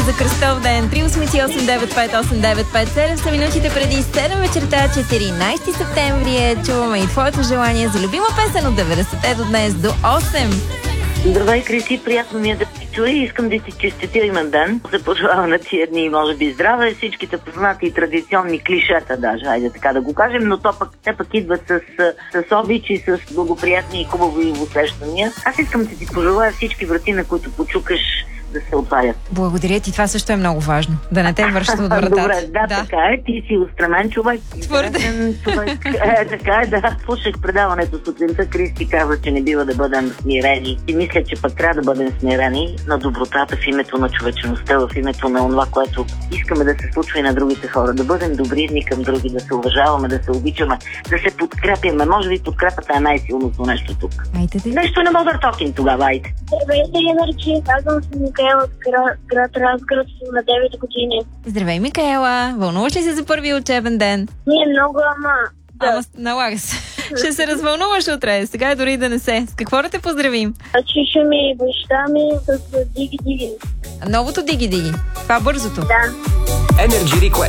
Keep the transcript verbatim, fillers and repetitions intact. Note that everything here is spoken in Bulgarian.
За Кръстов ден, три осем осем девет пет осем девет пет седем са минутите преди седем вечерта, четиринайсети септември е. Чуваме и твоето желание за любима песен от деветдесетте до днес до осем. Здравей, Криси, приятно ми е да ти чуя. Искам да ти честитя имен ден. Се пожелава на тия дни, може би здраве, всичките познати и традиционни клишета, даже, хайде така да го кажем, но то пък, те пък идват с, с обичи, с благоприятни и хубави усещания. Аз искам да ти пожелая всички врати, на които почукаш, да се отварят. Благодаря ти, това също е много важно. Да не те вършат от вратата. Добре, да, да, така е. Ти си устремен човек. Твърде. човек. Е, така е, да. Слушах предаването сутринта. Кристи каза, че не бива да бъдем смирени. И мисля, че пък трябва да бъдем смирени на добротата в името на човечността, в името на това, което искаме да се случва и на другите хора. Да бъдем добри едни към други, да се уважаваме, да се обичаме, да се подкрепяме. Може би подкрепата е най-силното нещо тук. Айде, нещо на Modern Talking тогава, айде. Здравейте, Енерджи. Казвам се Микаела от град, град Разград, съм на девет години. Здравей, Микаела. Вълнуваш ли се за първи учебен ден? Не, много, ама... Да. Ама налага се. Ще се развълнуваш утре. Сега е дори да не се. С какво да те поздравим? Чиша ми и баща ми с Диги Диги. Новото Диги Диги. Това бързото. Да. Energy Request.